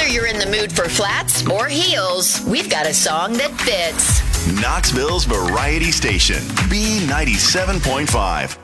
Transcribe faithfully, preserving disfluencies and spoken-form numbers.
Whether you're in the mood for flats or heels, we've got a song that fits. Knoxville's Variety Station, B ninety-seven point five.